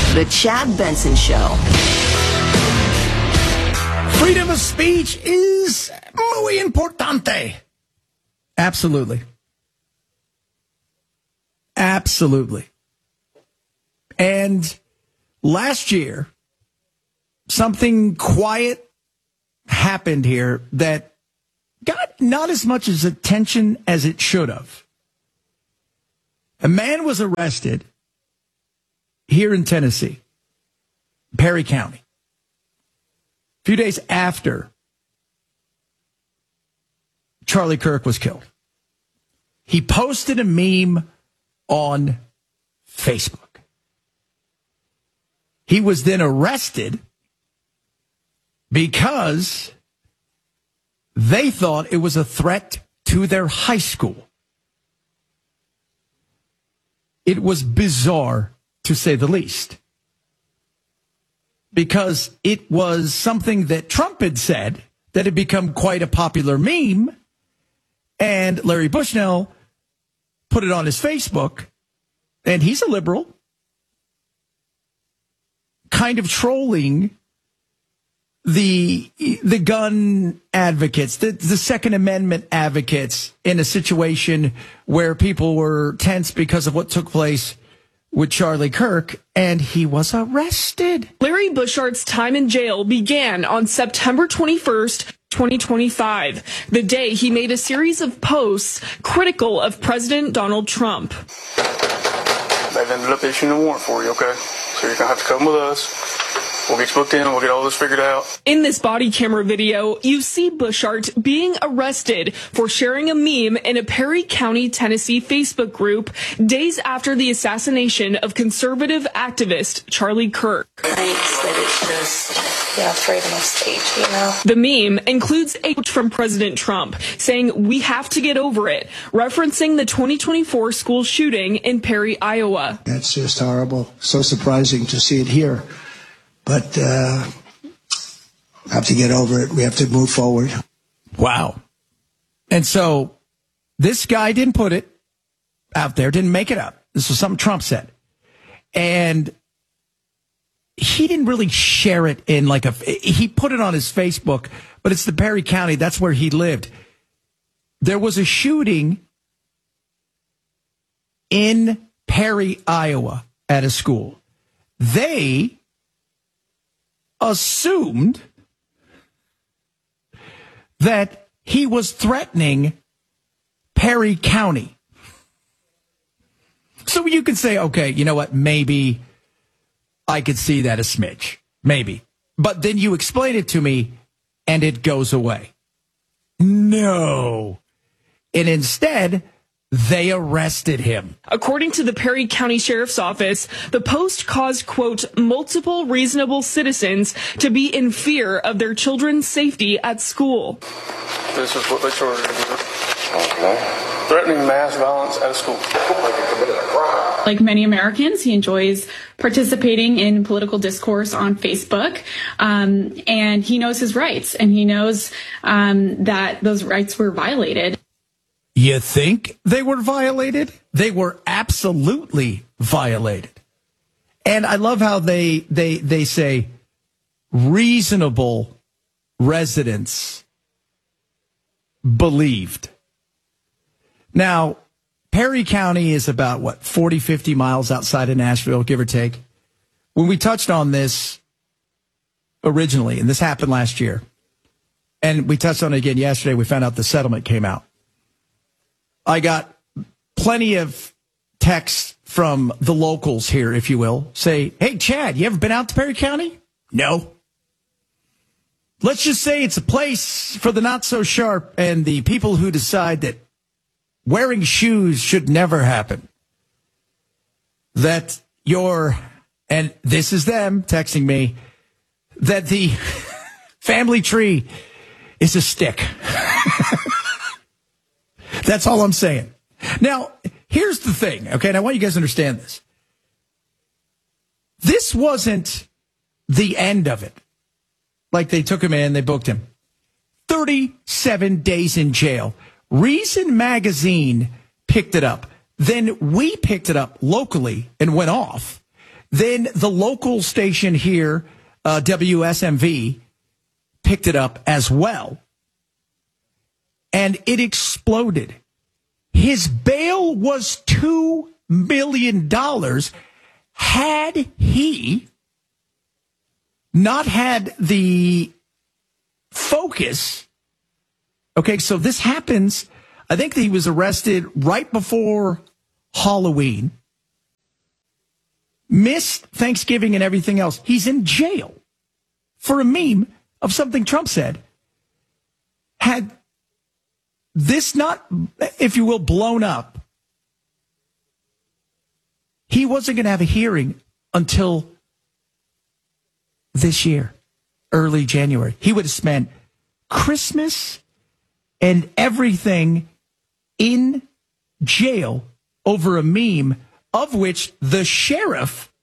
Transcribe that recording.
The Chad Benson Show. Freedom of speech is muy importante. Absolutely. Absolutely. And last year, something quiet happened here that got not as much as attention as it should have. A man was arrested here in Tennessee, Perry County, a few days after Charlie Kirk was killed. He posted a meme on Facebook. He was then arrested because they thought it was a threat to their high school. It was bizarre, to say the least, because it was something that Trump had said that had become quite a popular meme, and Larry Bushnell put it on his Facebook, and he's a liberal, kind of trolling the gun advocates, the Second Amendment advocates, in a situation where people were tense because of what took place with Charlie Kirk, and he was arrested. Larry Buschart's time in jail began on September 21st, 2025, the day he made a series of posts critical of President Donald Trump. They've ended up issuing a warrant for you, okay? So you're going to have to come with us. We'll get you booked in. We'll get all this figured out. In this body camera video, you see Buschart being arrested for sharing a meme in a Perry County, Tennessee Facebook group days after the assassination of conservative activist Charlie Kirk. Thanks, that it's just, freedom of speech, you know? The meme includes a quote from President Trump saying, "We have to get over it," referencing the 2024 school shooting in Perry, Iowa. That's just horrible. So surprising to see it here. But have to get over it. We have to move forward. Wow. And so this guy didn't put it out there, didn't make it up. This was something Trump said. And he didn't really share it in he put it on his Facebook, but it's the Perry County. That's where he lived. There was a shooting in Perry, Iowa at a school. They assumed that he was threatening Perry County. So you can say, okay, you know what? Maybe I could see that a smidge. Maybe. But then you explain it to me and it goes away. No. And instead, they arrested him. According to the Perry County Sheriff's Office, the post caused, quote, multiple reasonable citizens to be in fear of their children's safety at school. This is what they charged you with. Okay. Threatening mass violence at a school. Like you committed a crime. Like many Americans, he enjoys participating in political discourse on Facebook, and he knows his rights, and he knows that those rights were violated. You think they were violated? They were absolutely violated. And I love how they say reasonable residents believed. Now, Perry County is about, 40, 50 miles outside of Nashville, give or take. When we touched on this originally, and this happened last year, and we touched on it again yesterday, we found out the settlement came out. I got plenty of texts from the locals here, if you will, say, hey, Chad, you ever been out to Perry County? No. Let's just say it's a place for the not so sharp and the people who decide that wearing shoes should never happen. That and this is them texting me, that the family tree is a stick. That's all I'm saying. Now, here's the thing, okay? And I want you guys to understand this. This wasn't the end of it. Like they took him in, they booked him. 37 days in jail. Reason Magazine picked it up. Then we picked it up locally and went off. Then the local station here, WSMV, picked it up as well. And it exploded. His bail was $2 million had he not had the focus. Okay, so this happens. I think that he was arrested right before Halloween. Missed Thanksgiving and everything else. He's in jail for a meme of something Trump said. Had this not, if you will, blown up, he wasn't going to have a hearing until this year, early January. He would have spent Christmas and everything in jail over a meme of which the sheriff